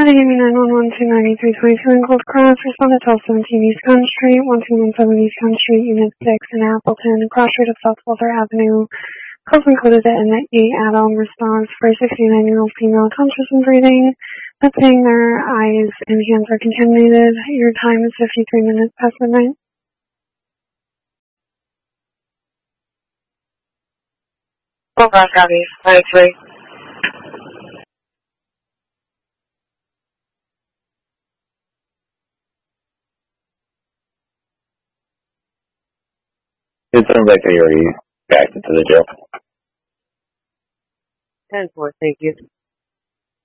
Miami 911-293-22 in Gold Cross. Respond to 1217 East Gun Street, 1217 East Gun Street, Unit 6 in Appleton. Cross street of South Walter Avenue. Calls encoded at NE Adam. Response for a 69-year-old female conscious and breathing. Not saying their eyes and hands are contaminated. Your time is 53 minutes past midnight. Gold Cross, copy. 93. It sounds like they already backed it to the jail. 10-4, thank you.